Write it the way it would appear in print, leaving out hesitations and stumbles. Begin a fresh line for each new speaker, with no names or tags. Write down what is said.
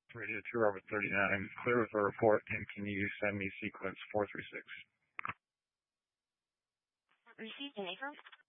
Radio 2 Robert 39, clear with the report, and can you send me sequence 436?
Received in Affirm.